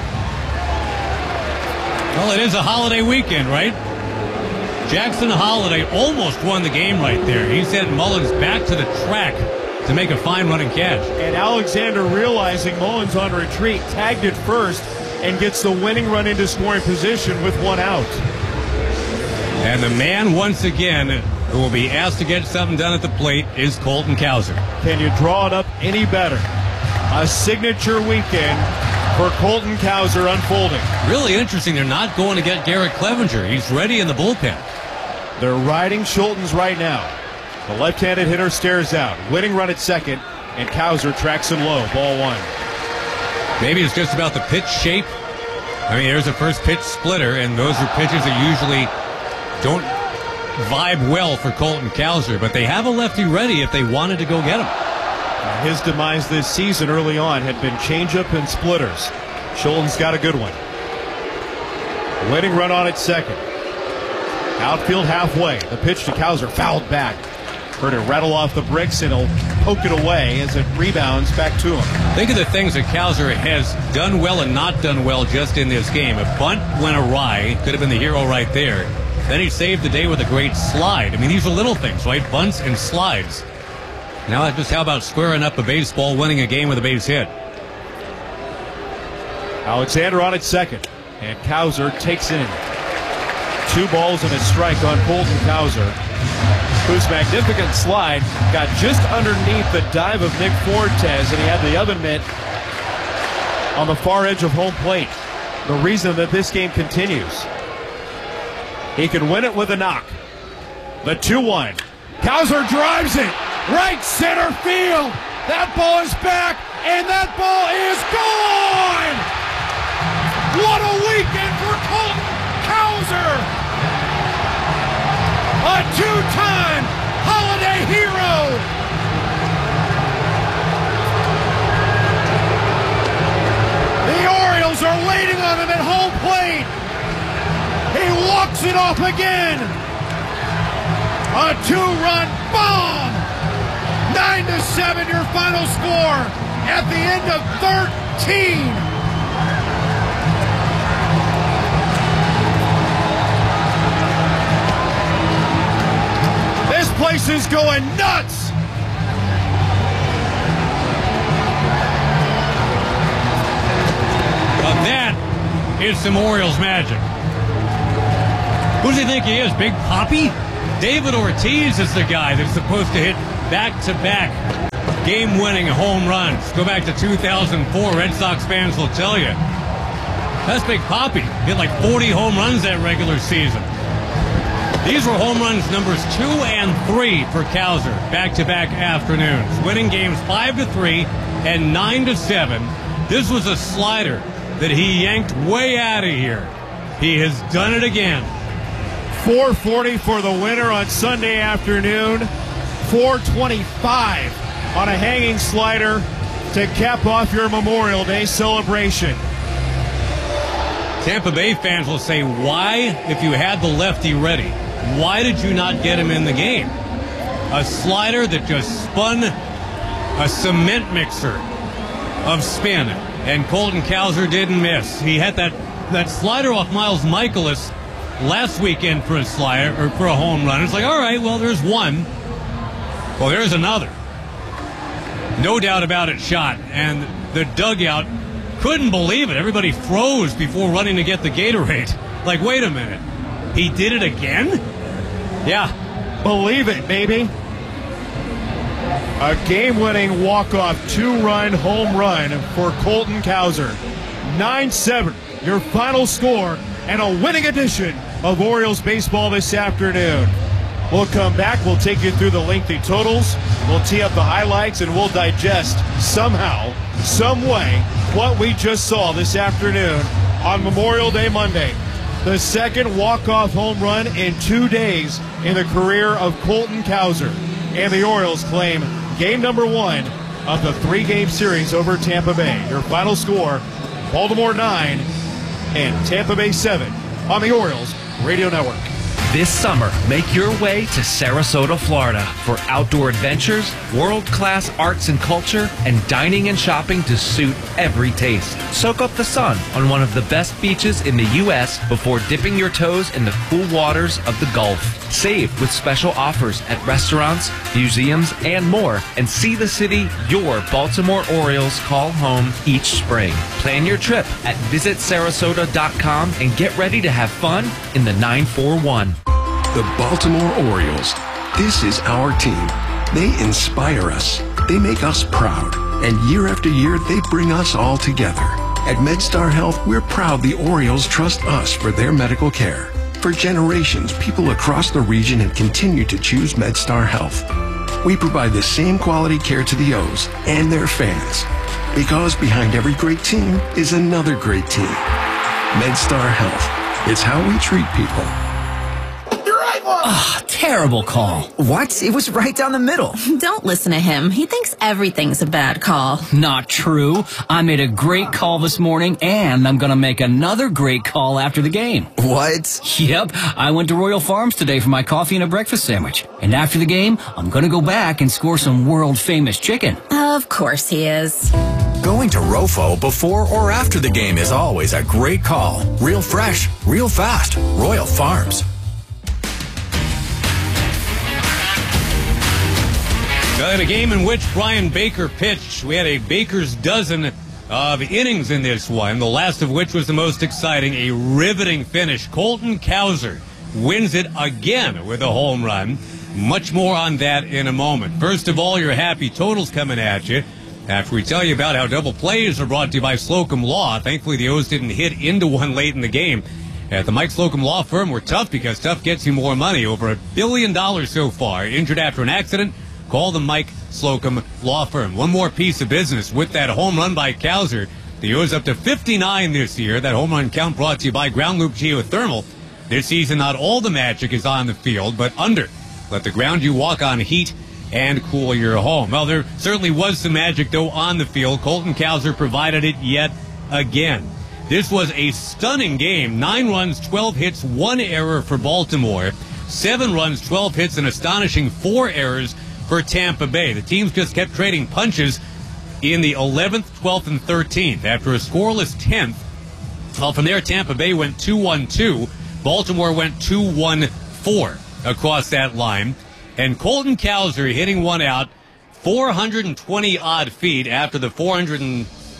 [SPEAKER 8] Well, it is a holiday weekend, right? Jackson Holliday almost won the game right there. He sent Mullins back to the track to make a fine running catch.
[SPEAKER 1] And Alexander, realizing Mullins on retreat, tagged it first and gets the winning run into scoring position with 1 out.
[SPEAKER 8] And the man, once again, who will be asked to get something done at the plate is Colton Cowser.
[SPEAKER 1] Can you draw it up any better? A signature weekend for Colton Cowser unfolding.
[SPEAKER 8] Really interesting. They're not going to get Garrett Clevenger. He's ready in the bullpen.
[SPEAKER 1] They're riding Schultens right now. The left-handed hitter stares out. Winning run at second, and Cowser tracks him low. Ball 1.
[SPEAKER 8] Maybe it's just about the pitch shape. I mean, there's a first pitch splitter, and those are pitches that usually don't vibe well for Colton Cowser, but they have a lefty ready if they wanted to go get him.
[SPEAKER 1] His demise this season early on had been changeup and splitters. Schultens got a good one. Winning run on at second. Outfield halfway. The pitch to Cowser fouled back. Heard it rattle off the bricks, and he'll poke it away as it rebounds back to him.
[SPEAKER 8] Think of the things that Cowser has done well and not done well just in this game. A bunt went awry. Could have been the hero right there. Then he saved the day with a great slide. I mean, these are little things, right? Bunts and slides. Now, just how about squaring up a baseball, winning a game with a base hit?
[SPEAKER 1] Alexander on at second, and Cowser takes in 2 balls and a strike on Colton Cowser, whose magnificent slide got just underneath the dive of Nick Fortes, and he had the other mitt on the far edge of home plate. The reason that this game continues. He can win it with a knock. The 2-1. Cowser drives it. Right center field. That ball is back, and that ball is gone. What a weekend for Colton Cowser. A 2-time holiday hero. The Orioles are waiting on him at home plate. He walks it off again. A 2-run bomb. 9-7 your final score at the end of 13. This place is going nuts.
[SPEAKER 8] Now that is some Orioles magic. Who does he think he is, Big Papi? David Ortiz is the guy that's supposed to hit back-to-back game-winning home runs. Go back to 2004. Red Sox fans will tell you. That's Big Papi. Hit like 40 home runs that regular season. These were home runs numbers 2 and 3 for Cowser, back-to-back afternoons, winning games 5-3 and 9-7. This was a slider that he yanked way out of here. He has done it again.
[SPEAKER 1] 440 for the winner on Sunday afternoon. 425 on a hanging slider to cap off your Memorial Day celebration.
[SPEAKER 8] Tampa Bay fans will say, why, if you had the lefty ready, why did you not get him in the game? A slider that just spun a cement mixer of spin, and Colton Cowser didn't miss. He had that slider off Miles Michaelis last weekend for a slider, or for a home run. It's like, all right, well, there's one. Well, there's another. No doubt about it, shot. And the dugout couldn't believe it. Everybody froze before running to get the Gatorade. Like, wait a minute. He did it again?
[SPEAKER 1] Yeah. Believe it, baby. A game-winning walk-off 2-run home run for Colton Cowser. 9-7, your final score, and a winning edition of Orioles baseball this afternoon. We'll come back. We'll take you through the lengthy totals. We'll tee up the highlights, and we'll digest somehow, some way, what we just saw this afternoon on Memorial Day Monday. The second walk-off home run in 2 days in the career of Colton Cowser. And the Orioles claim game number 1 of the 3-game series over Tampa Bay. Your final score, Baltimore 9 and Tampa Bay 7 on the Orioles Radio Network.
[SPEAKER 2] This summer, make your way to Sarasota, Florida for outdoor adventures, world-class arts and culture, and dining and shopping to suit every taste. Soak up the sun on one of the best beaches in the U.S. before dipping your toes in the cool waters of the Gulf. Save with special offers at restaurants, museums, and more, and see the city your Baltimore Orioles call home each spring. Plan your trip at visitsarasota.com and get ready to have fun in the 941.
[SPEAKER 3] The Baltimore Orioles. This is our team. They inspire us. They make us proud. And year after year, they bring us all together. At MedStar Health, we're proud the Orioles trust us for their medical care. For generations, people across the region have continued to choose MedStar Health. We provide the same quality care to the O's and their fans. Because behind every great team is another great team. MedStar Health. It's how we treat people.
[SPEAKER 4] Ah, terrible call.
[SPEAKER 5] What? It was right down the middle.
[SPEAKER 6] Don't listen to him. He thinks everything's a bad call.
[SPEAKER 4] Not true. I made a great call this morning, and I'm going to make another great call after the game.
[SPEAKER 5] What?
[SPEAKER 4] Yep. I went to Royal Farms today for my coffee and a breakfast sandwich. And after the game, I'm going to go back and score some world-famous chicken.
[SPEAKER 6] Of course he is.
[SPEAKER 7] Going to Rofo before or after the game is always a great call. Real fresh, real fast. Royal Farms.
[SPEAKER 8] In a game in which Brian Baker pitched, we had a baker's dozen of innings in this one, the last of which was the most exciting, a riveting finish. Colton Cowser wins it again with a home run. Much more on that in a moment. First of all, your happy totals coming at you after we tell you about how double plays are brought to you by Slocum Law. Thankfully, the O's didn't hit into one late in the game. At the Mike Slocum Law Firm, we're tough because tough gets you more money. Over $1 billion so far. Injured after an accident? Call the Mike Slocum Law Firm. One more piece of business with that home run by Cowser. The O's up to 59 this year. That home run count brought to you by Ground Loop Geothermal. This season, not all the magic is on the field, but under. Let the ground you walk on heat and cool your home. Well, there certainly was some magic, though, on the field. Colton Cowser provided it yet again. This was a stunning game. 9 runs, 12 hits, 1 error for Baltimore. 7 runs, 12 hits, an astonishing 4 errors for Tampa Bay. The teams just kept trading punches in the 11th, 12th, and 13th. After a scoreless 10th, well, from there, Tampa Bay went 2-1-2. Baltimore went 2-1-4 across that line. And Colton Cowser hitting one out 420-odd feet after the 430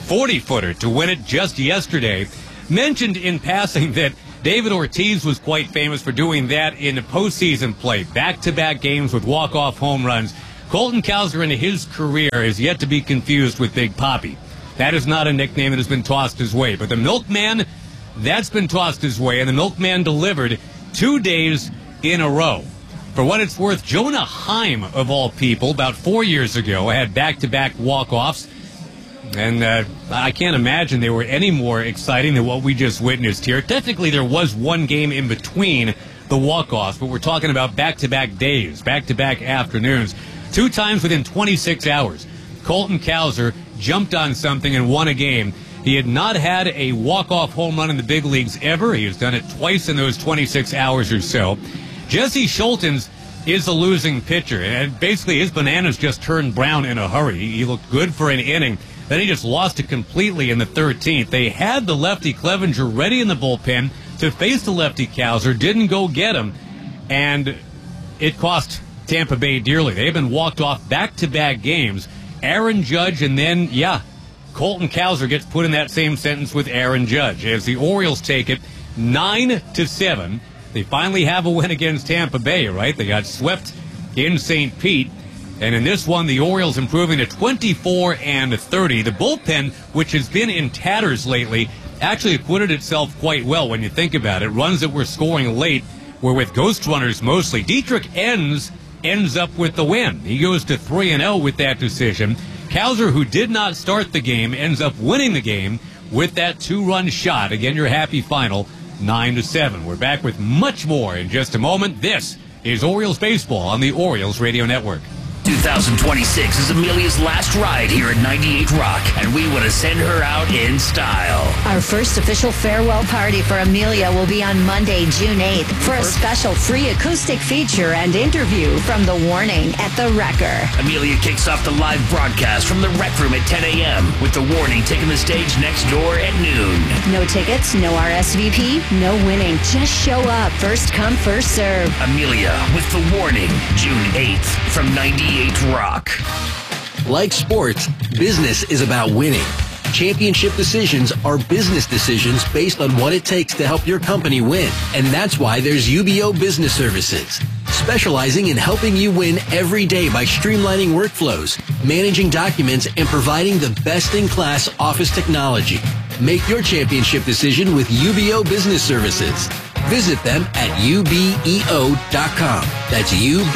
[SPEAKER 8] 40-footer to win it just yesterday. Mentioned in passing that David Ortiz was quite famous for doing that in postseason play. Back-to-back games with walk-off home runs. Colton Cowser in his career is yet to be confused with Big Papi. That is not a nickname that has been tossed his way. But the Milkman, that's been tossed his way, and the Milkman delivered 2 days in a row. For what it's worth, Jonah Heim, of all people, about 4 years ago, had back-to-back walk-offs. And I can't imagine they were any more exciting than what we just witnessed here. Technically, there was one game in between the walk-offs, but we're talking about back-to-back days, back-to-back afternoons. 2 times within 26 hours. Colton Cowser jumped on something and won a game. He had not had a walk-off home run in the big leagues ever. He has done it twice in those 26 hours or so. Jesse Schultens is a losing pitcher, and basically his bananas just turned brown in a hurry. He looked good for an inning. Then he just lost it completely in the 13th. They had the lefty Clevenger ready in the bullpen to face the lefty Cowser, didn't go get him, and it cost Tampa Bay dearly. They've been walked off back-to-back games. Aaron Judge, and then, Colton Cowser gets put in that same sentence with Aaron Judge as the Orioles take it 9-7. They finally have a win against Tampa Bay, right? They got swept in St. Pete. And in this one, the Orioles improving to 24-30. The bullpen, which has been in tatters lately, actually acquitted itself quite well when you think about it. Runs that were scoring late were with ghost runners mostly. Dietrich ends up with the win. He goes to 3-0 with that decision. Cowser, who did not start the game, ends up winning the game with that 2-run shot. Again, your happy final, 9-7. We're back with much more in just a moment. This is Orioles Baseball on the Orioles Radio Network.
[SPEAKER 10] 2026 is Amelia's last ride here at 98 Rock, and we want to send her out in style.
[SPEAKER 11] Our first official farewell party for Amelia will be on Monday, June 8th, for a special free acoustic feature and interview from The Warning at The Wrecker.
[SPEAKER 10] Amelia kicks off the live broadcast from the Rec Room at 10 a.m., with The Warning taking the stage next door at noon.
[SPEAKER 11] No tickets, no RSVP, no winning. Just show up. First come, first serve.
[SPEAKER 10] Amelia with The Warning, June 8th, from 98 Rock.
[SPEAKER 3] Like sports, business is about winning. Championship decisions are business decisions based on what it takes to help your company win. And that's why there's UBO Business Services, specializing in helping you win every day by streamlining workflows, managing documents, and providing the best-in-class office technology. Make your championship decision with UBO Business Services. Visit them at ubeo.com. That's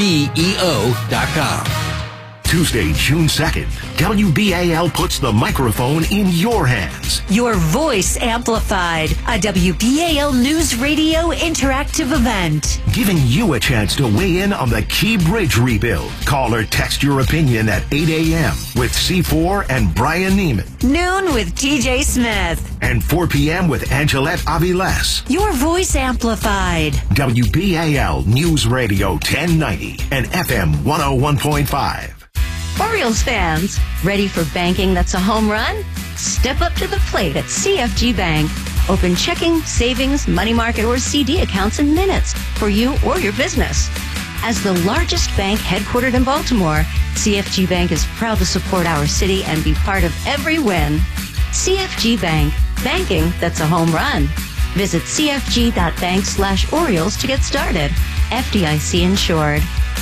[SPEAKER 3] ubeo.com.
[SPEAKER 12] Tuesday, June 2nd, WBAL puts the microphone in your hands.
[SPEAKER 11] Your voice amplified, a WBAL News Radio interactive event.
[SPEAKER 12] Giving you a chance to weigh in on the Key Bridge rebuild. Call or text your opinion at 8 a.m. with C4 and Brian Neiman.
[SPEAKER 11] Noon with TJ Smith.
[SPEAKER 12] And 4 p.m. with Angelette Aviles.
[SPEAKER 11] Your voice amplified.
[SPEAKER 12] WBAL News Radio 1090 and FM 101.5.
[SPEAKER 11] Orioles fans, ready for banking that's a home run? Step up to the plate at CFG Bank. Open checking, savings, money market, or CD accounts in minutes for you or your business. As the largest bank headquartered in Baltimore, CFG Bank is proud to support our city and be part of every win. CFG Bank, banking that's a home run. Visit cfg.bank/Orioles to get started. FDIC insured.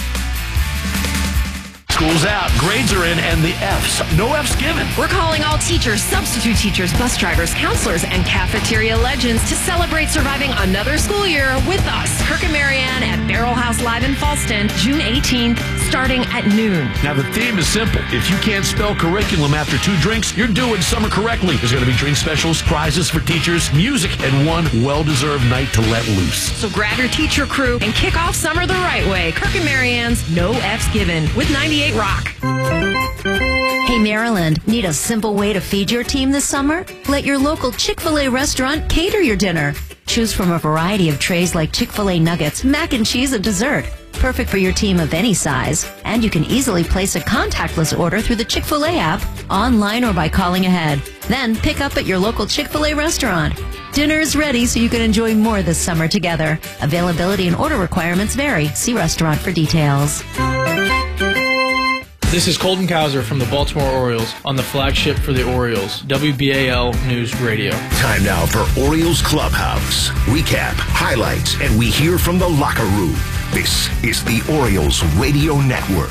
[SPEAKER 13] School's out, grades are in, and the F's. No F's given.
[SPEAKER 14] We're calling all teachers, substitute teachers, bus drivers, counselors, and cafeteria legends to celebrate surviving another school year with us. Kirk and Marianne at Barrel House Live in Falston, June 18th, starting at noon.
[SPEAKER 13] Now, the theme is simple. If you can't spell curriculum after 2 drinks, you're doing summer correctly. There's going to be drink specials, prizes for teachers, music, and one well-deserved night to let loose.
[SPEAKER 14] So grab your teacher crew and kick off summer the right way. Kirk and Marianne's No F's Given with 98 Rock.
[SPEAKER 11] Hey Maryland, need a simple way to feed your team this summer? Let your local Chick-fil-A restaurant cater your dinner. Choose from a variety of trays like Chick-fil-A nuggets, mac and cheese, and dessert. Perfect for your team of any size. And you can easily place a contactless order through the Chick-fil-A app, online or by calling ahead. Then pick up at your local Chick-fil-A restaurant. Dinner is ready so you can enjoy more this summer together. Availability and order requirements vary. See restaurant for details.
[SPEAKER 15] This is Colton Cowser from the Baltimore Orioles on the flagship for the Orioles, WBAL News Radio.
[SPEAKER 12] Time now for Orioles Clubhouse. Recap, highlights, and we hear from the locker room. This is the Orioles Radio Network.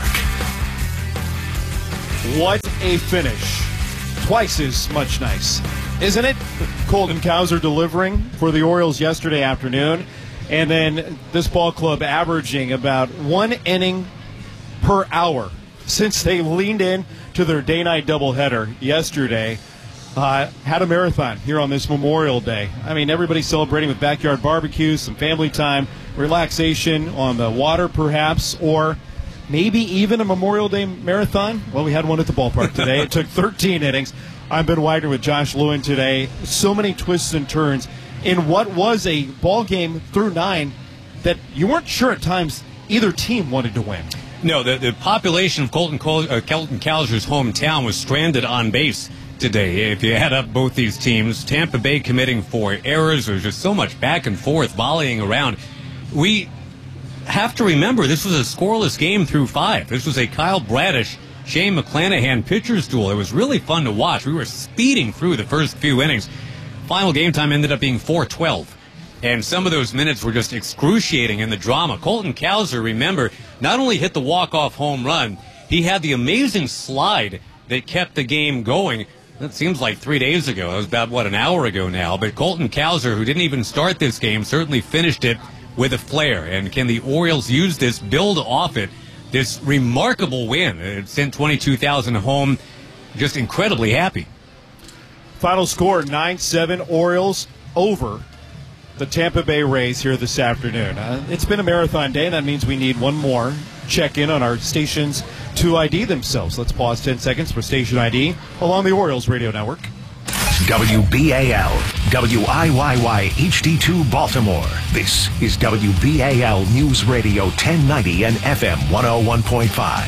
[SPEAKER 1] What a finish. Twice as much nice, isn't it? Colton Cowser delivering for the Orioles yesterday afternoon. And then this ball club averaging about 1 inning per hour since they leaned in to their day-night doubleheader yesterday. Had a marathon here on this Memorial Day. I mean, everybody's celebrating with backyard barbecues, some family time, relaxation on the water perhaps, or maybe even a Memorial Day marathon. Well, we had one at the ballpark today. It took 13 innings. I'm Ben Wagner with Josh Lewin today. So many twists and turns in what was a ball game through 9 that you weren't sure at times either team wanted to win.
[SPEAKER 8] No, the population of Colton Cowser's hometown was stranded on base today. If you add up both these teams, Tampa Bay committing 4 errors. There's just so much back and forth volleying around. We have to remember this was a scoreless game through 5. This was a Kyle Bradish, Shane McClanahan pitcher's duel. It was really fun to watch. We were speeding through the first few innings. Final game time ended up being 4:12. And some of those minutes were just excruciating in the drama. Colton Cowser, remember, not only hit the walk-off home run, he had the amazing slide that kept the game going. That seems like 3 days ago. That was about, an hour ago now. But Colton Cowser, who didn't even start this game, certainly finished it with a flair. And can the Orioles use this, build off it, this remarkable win? It sent 22,000 home, just incredibly happy.
[SPEAKER 1] Final score, 9-7 Orioles over the Tampa Bay Rays here this afternoon. It's been a marathon day. That means we need one more check-in on our stations to ID themselves. Let's pause 10 seconds for station ID along the Orioles Radio Network.
[SPEAKER 12] WBAL, WIYY HD2 Baltimore. This is WBAL News Radio 1090 and FM 101.5.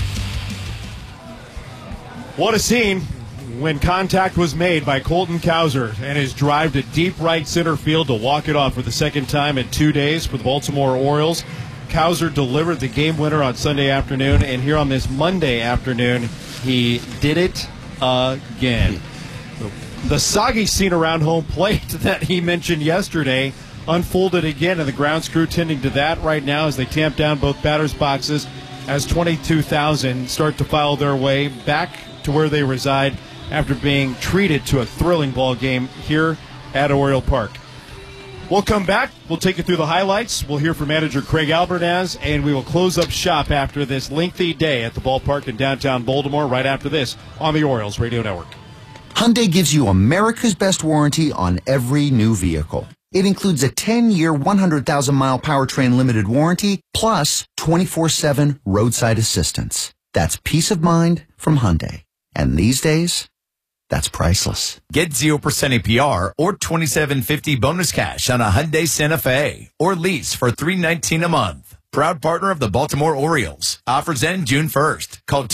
[SPEAKER 1] What a scene when contact was made by Colton Cowser and his drive to deep right center field to walk it off for the second time in 2 days for the Baltimore Orioles. Cowser delivered the game winner on Sunday afternoon, and here on this Monday afternoon, he did it again. The soggy scene around home plate that he mentioned yesterday unfolded again, and the grounds crew tending to that right now as they tamp down both batters' boxes as 22,000 start to file their way back to where they reside after being treated to a thrilling ball game here at Oriole Park. We'll come back. We'll take you through the highlights. We'll hear from manager Craig Albernaz, and we will close up shop after this lengthy day at the ballpark in downtown Baltimore right after this on the Orioles Radio Network.
[SPEAKER 16] Hyundai gives you America's best warranty on every new vehicle. It includes a 10-year, 100,000-mile powertrain limited warranty, plus 24/7 roadside assistance. That's peace of mind from Hyundai. And these days, that's priceless.
[SPEAKER 17] Get 0% APR or $2,750 bonus cash on a Hyundai Santa Fe or lease for $319 a month. Proud partner of the Baltimore Orioles. Offers end June 1st. Call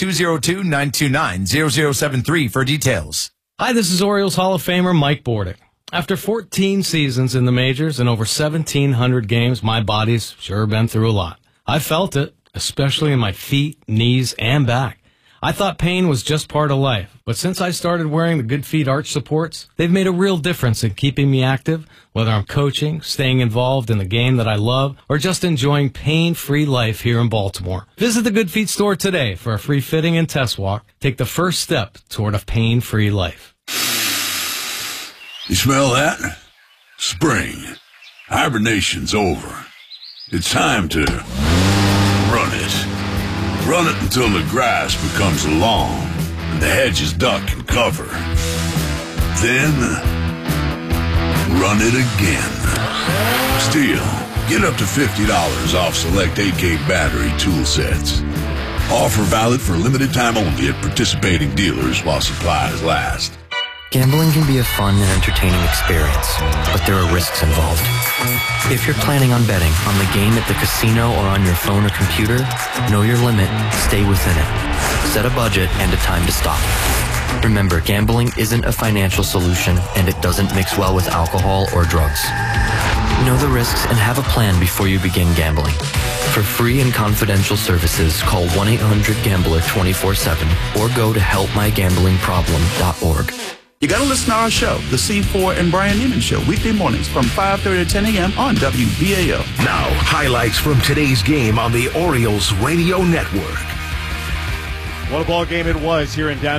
[SPEAKER 17] 202-929-0073 for details.
[SPEAKER 15] Hi, this is Orioles Hall of Famer Mike Bordick. After 14 seasons in the majors and over 1,700 games, my body's sure been through a lot. I felt it, especially in my feet, knees, and back. I thought pain was just part of life, but since I started wearing the Good Feet arch supports, they've made a real difference in keeping me active, whether I'm coaching, staying involved in the game that I love, or just enjoying pain-free life here in Baltimore. Visit the Good Feet store today for a free fitting and test walk. Take the first step toward a pain-free life.
[SPEAKER 18] You smell that? Spring. Hibernation's over. It's time to run it. Run it until the grass becomes long and the hedges duck and cover. Then, run it again. Still, get up to $50 off select 8K battery tool sets. Offer valid for limited time only at participating dealers while supplies last.
[SPEAKER 19] Gambling can be a fun and entertaining experience, but there are risks involved. If you're planning on betting on the game at the casino or on your phone or computer, know your limit, stay within it. Set a budget and a time to stop. Remember, gambling isn't a financial solution, and it doesn't mix well with alcohol or drugs. Know the risks and have a plan before you begin gambling. For free and confidential services, call 1-800-GAMBLER 24/7 or go to helpmygamblingproblem.org.
[SPEAKER 20] You got to listen to our show, The C4 and Brian Neiman Show, weekday mornings from 5:30 to 10 a.m. on WBAL.
[SPEAKER 12] Now, highlights from today's game on the Orioles Radio Network.
[SPEAKER 1] What a ball game it was here in downtown